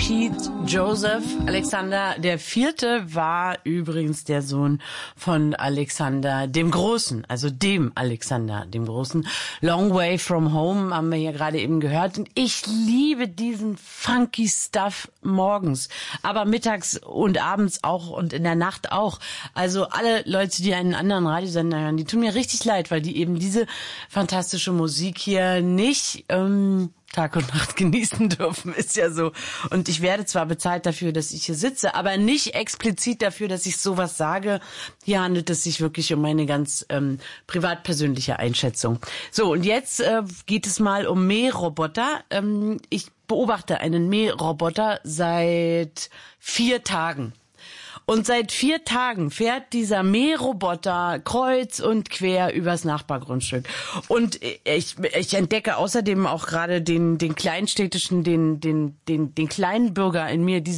Pete Joseph. Alexander der Vierte war übrigens der Sohn von Alexander dem Großen, also dem Alexander dem Großen. Long Way From Home haben wir hier gerade eben gehört. Und ich liebe diesen funky Stuff morgens, aber mittags und abends auch und in der Nacht auch. Also alle Leute, die einen anderen Radiosender hören, die tun mir richtig leid, weil die eben diese fantastische Musik hier nicht Tag und Nacht genießen dürfen, ist ja so. Und ich werde zwar bezahlt dafür, dass ich hier sitze, aber nicht explizit dafür, dass ich sowas sage. Hier handelt es sich wirklich um eine ganz privat-persönliche Einschätzung. So, und jetzt geht es mal um Mähroboter. Ich beobachte einen Mähroboter seit 4 Tagen. Und seit 4 Tagen fährt dieser Mähroboter kreuz und quer übers Nachbargrundstück. Und ich entdecke außerdem auch gerade den kleinstädtischen, den kleinen Bürger in mir,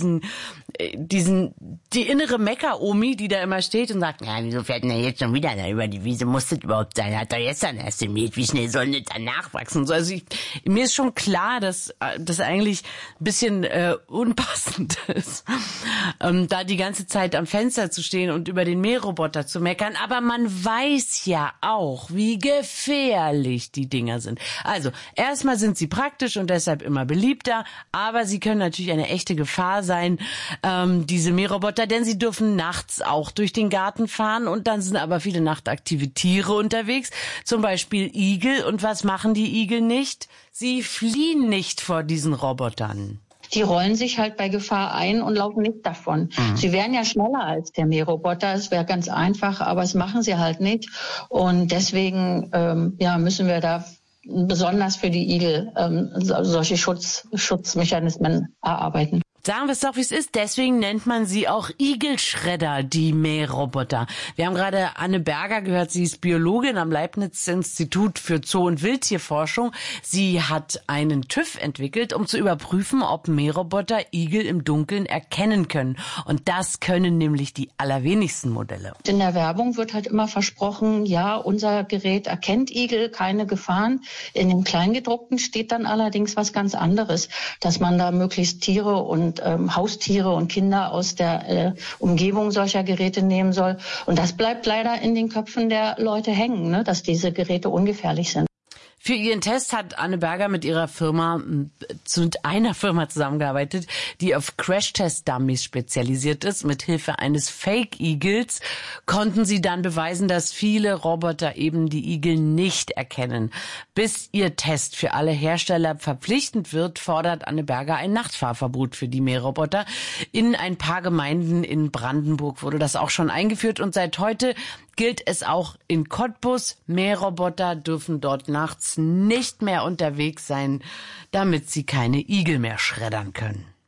die innere Mecker-Omi, die da immer steht und sagt, ja, wieso fährt denn der jetzt schon wieder da über die Wiese? Muss das überhaupt sein? Hat er gestern erst gemäht? Wie schnell soll das dann nachwachsen? So, also mir ist schon klar, dass das eigentlich ein bisschen unpassend ist, da die ganze Zeit am Fenster zu stehen und über den Mähroboter zu meckern. Aber man weiß ja auch, wie gefährlich die Dinger sind. Also, erstmal sind sie praktisch und deshalb immer beliebter, aber sie können natürlich eine echte Gefahr sein, diese Mähroboter, denn sie dürfen nachts auch durch den Garten fahren und dann sind aber viele nachtaktive Tiere unterwegs, zum Beispiel Igel. Und was machen die Igel nicht? Sie fliehen nicht vor diesen Robotern. Die rollen sich halt bei Gefahr ein und laufen nicht davon. Sie wären ja schneller als der Mähroboter. Es wäre ganz einfach, aber das machen sie halt nicht. Und deswegen müssen wir da besonders für die Igel solche Schutzmechanismen erarbeiten. Sagen wir es doch, wie es ist. Deswegen nennt man sie auch Igelschredder, die Mähroboter. Wir haben gerade Anne Berger gehört. Sie ist Biologin am Leibniz-Institut für Zoo- und Wildtierforschung. Sie hat einen TÜV entwickelt, um zu überprüfen, ob Mähroboter Igel im Dunkeln erkennen können. Und das können nämlich die allerwenigsten Modelle. In der Werbung wird halt immer versprochen, ja, unser Gerät erkennt Igel, keine Gefahren. In dem Kleingedruckten steht dann allerdings was ganz anderes, dass man da möglichst Tiere und Haustiere und Kinder aus der Umgebung solcher Geräte nehmen soll. Und das bleibt leider in den Köpfen der Leute hängen, ne, dass diese Geräte ungefährlich sind. Für ihren Test hat Anne Berger mit einer Firma zusammengearbeitet, die auf Crash-Test-Dummies spezialisiert ist. Mit Hilfe eines Fake-Igels konnten sie dann beweisen, dass viele Roboter eben die Igel nicht erkennen. Bis ihr Test für alle Hersteller verpflichtend wird, fordert Anne Berger ein Nachtfahrverbot für die Mähroboter. In ein paar Gemeinden in Brandenburg wurde das auch schon eingeführt und seit heute gilt es auch in Cottbus. Mähroboter dürfen dort nachts nicht mehr unterwegs sein, damit sie keine Igel mehr schreddern können.